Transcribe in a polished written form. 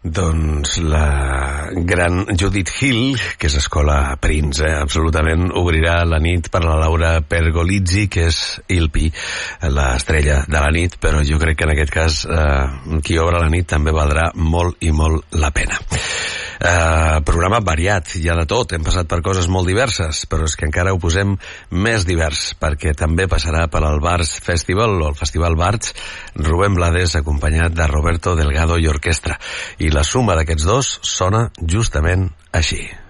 Doncs la gran Judith Hill, que és Escola Prince, absolutament obrirà la nit per la Laura Pergolizzi, que és Ilpi, l'estrella de la nit, però jo crec que en aquest cas qui obre la nit també valdrà molt i molt la pena. Programa variat, hi ha de tot, hem passat per coses molt diverses, però és que encara ho posem més divers, perquè també passarà per al Barts Festival, o el Festival Barts, Rubén Blades acompanyat de Roberto Delgado i orquestra, i la suma d'aquests dos sona justament així.